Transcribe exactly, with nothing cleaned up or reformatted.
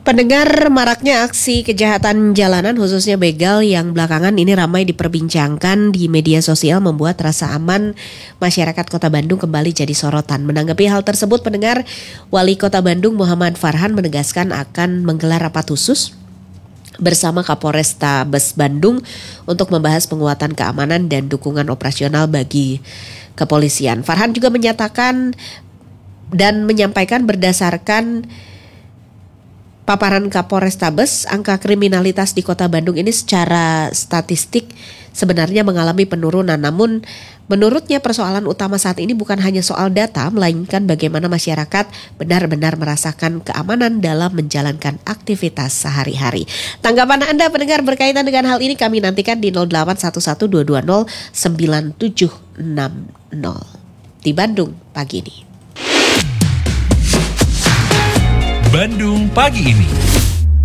Pendengar, maraknya aksi kejahatan jalanan khususnya begal yang belakangan ini ramai diperbincangkan di media sosial membuat rasa aman masyarakat Kota Bandung kembali jadi sorotan. Menanggapi hal tersebut, pendengar, Wali Kota Bandung Muhammad Farhan menegaskan akan menggelar rapat khusus bersama Kapolrestabes Bandung untuk membahas penguatan keamanan dan dukungan operasional bagi kepolisian. Farhan juga menyatakan dan menyampaikan berdasarkan paparan Kapolrestabes, angka kriminalitas di Kota Bandung ini secara statistik sebenarnya mengalami penurunan. Namun menurutnya persoalan utama saat ini bukan hanya soal data, melainkan bagaimana masyarakat benar-benar merasakan keamanan dalam menjalankan aktivitas sehari-hari. Tanggapan Anda pendengar berkaitan dengan hal ini kami nantikan di nol delapan satu satu dua dua nol sembilan tujuh enam nol di Bandung pagi ini. Bandung pagi ini.